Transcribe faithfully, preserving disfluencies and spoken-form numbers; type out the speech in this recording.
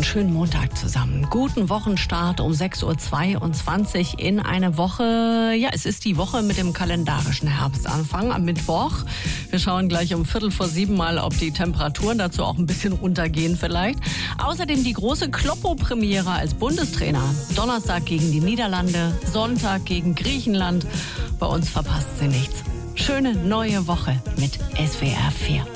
einen schönen Montag zusammen. Guten Wochenstart um sechs Uhr zweiundzwanzig in eine Woche. Ja, es ist die Woche mit dem kalendarischen Herbstanfang am Mittwoch. Wir schauen gleich um Viertel vor sieben mal, ob die Temperaturen dazu auch ein bisschen runtergehen vielleicht. Außerdem die große Kloppo-Premiere als Bundestrainer. Donnerstag gegen die Niederlande, Sonntag gegen Griechenland. Bei uns verpasst sie nichts. Schöne neue Woche mit S W R vier.